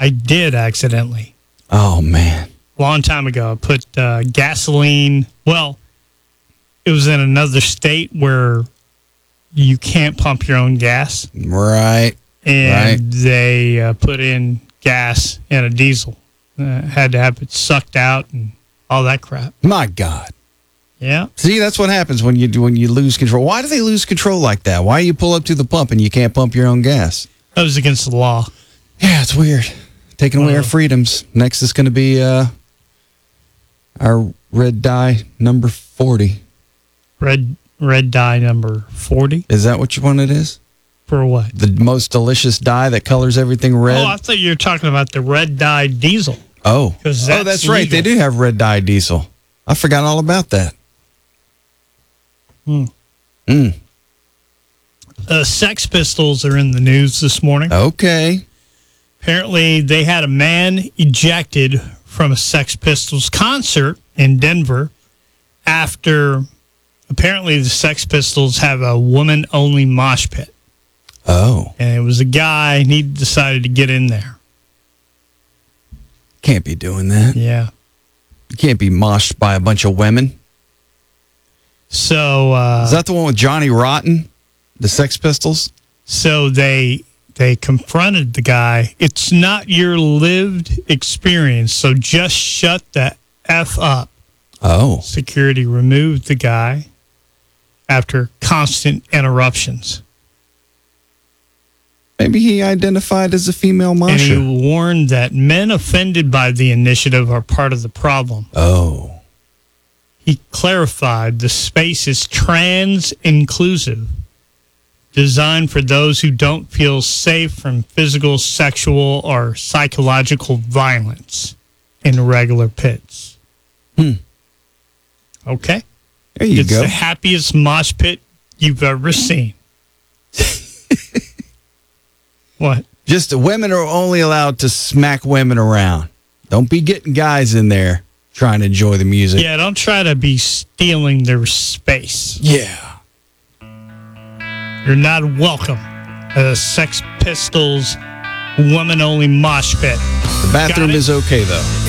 I did accidentally. Oh, man. Long time ago. I put gasoline. Well, it was in another state where you can't pump your own gas. Right. And they put in gas in a diesel. Had to have it sucked out and all that crap. My God. Yeah. See, that's what happens when you lose control. Why do they lose control like that? Why you pull up to the pump and you can't pump your own gas? That was against the law. Yeah, it's weird. Taking away our freedoms. Next is going to be our red dye number 40. Red dye number 40? Is that what it is? For what? The most delicious dye that colors everything red? Oh, I thought you were talking about the red dye diesel. Oh. That's right. They do have red dye diesel. I forgot all about that. Sex Pistols are in the news this morning. Okay. Apparently, they had a man ejected from a Sex Pistols concert in Denver after apparently the Sex Pistols have a woman-only mosh pit. Oh. And it was a guy, and he decided to get in there. Can't be doing that. Yeah. You can't be moshed by a bunch of women. So is that the one with Johnny Rotten, the Sex Pistols? So they confronted the guy. It's not your lived experience, so just shut the F up. Oh. Security removed the guy after constant interruptions. Maybe he identified as a female mosher. And he warned that men offended by the initiative are part of the problem. Oh. He clarified the space is trans-inclusive, designed for those who don't feel safe from physical, sexual, or psychological violence in regular pits. Okay? There you go. It's the happiest mosh pit you've ever seen. What? Just women are only allowed to smack women around. Don't be getting guys in there trying to enjoy the music. Yeah, don't try to be stealing their space. Yeah. You're not welcome at a Sex Pistols woman-only mosh pit. The bathroom is okay, though.